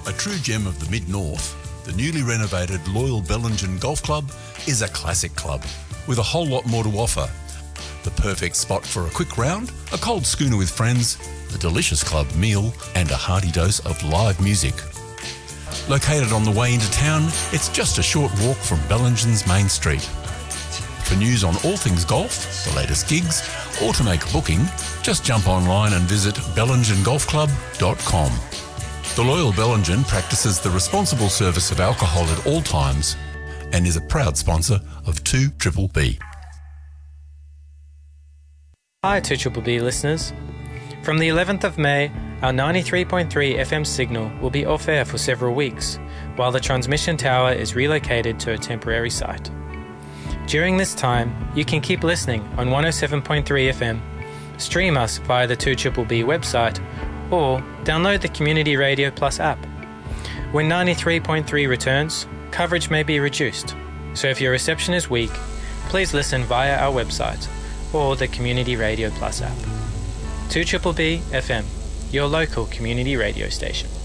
A true gem of the Mid-North, the newly renovated Loyal Bellingen Golf Club is a classic club with a whole lot more to offer. The perfect spot for a quick round, a cold schooner with friends, a delicious club meal and a hearty dose of live music. Located on the way into town, it's just a short walk from Bellingen's main street. For news on all things golf, the latest gigs, or to make a booking, just jump online and visit bellingengolfclub.com. The Loyal Bellingen practices the responsible service of alcohol at all times and is a proud sponsor of 2BBB. Hi 2BBB listeners. From the 11th of May, our 93.3 FM signal will be off air for several weeks, while the transmission tower is relocated to a temporary site. During this time, you can keep listening on 107.3 FM, stream us via the 2BBB website, or download the Community Radio Plus app. When 93.3 returns, coverage may be reduced, so if your reception is weak, please listen via our website or the Community Radio Plus app. 2BBB FM, your local community radio station.